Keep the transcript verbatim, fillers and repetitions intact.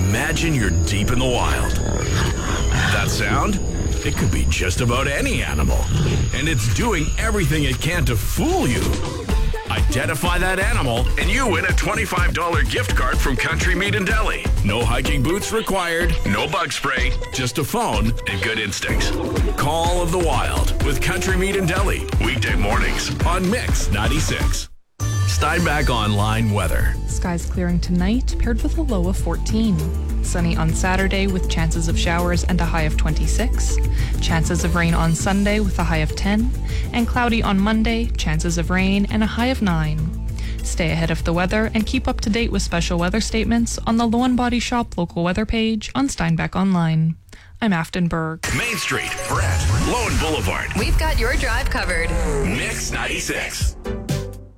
Imagine you're deep in the wild. That sound? It could be just about any animal. And it's doing everything it can to fool you. Identify that animal, and you win a twenty-five dollars gift card from Country Meat and Deli. No hiking boots required, no bug spray, just a phone and good instincts. Call of the Wild with Country Meat and Deli. Weekday mornings on Mix ninety-six. Steinbach Online weather. Skies clearing tonight, paired with a low of fourteen. Sunny on Saturday with chances of showers and a high of twenty-six. Chances of rain on Sunday with a high of ten. And cloudy on Monday, chances of rain and a high of nine. Stay ahead of the weather and keep up to date with special weather statements on the Low and Body Shop local weather page on Steinbach Online. I'm Afton Berg. Main Street, Brett, Lowen Boulevard. We've got your drive covered. Mix ninety-six.